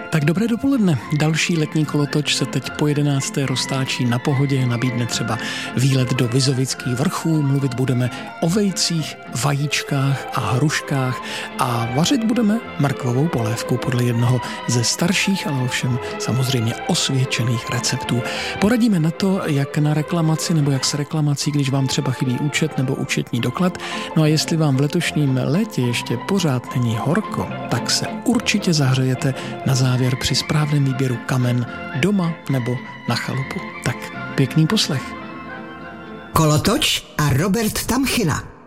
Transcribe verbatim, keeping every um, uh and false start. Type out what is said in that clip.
Tak dobré dopoledne. Další letní kolotoč se teď po jedenácté roztáčí na Pohodě, nabídne třeba výlet do Vizovických vrchů, mluvit budeme o vejcích, vajíčkách a hruškách a vařit budeme mrkvovou polévku podle jednoho ze starších, ale ovšem samozřejmě osvědčených receptů. Poradíme na to, jak na reklamaci nebo jak s reklamací, když vám třeba chybí účet nebo účetní doklad. No a jestli vám v letošním létě ještě pořád není horko, tak se určitě zahřejete na závěr při správném výběru kamen doma nebo na chalupu. Tak pěkný poslech. Kolotoč a Robert Tamchina.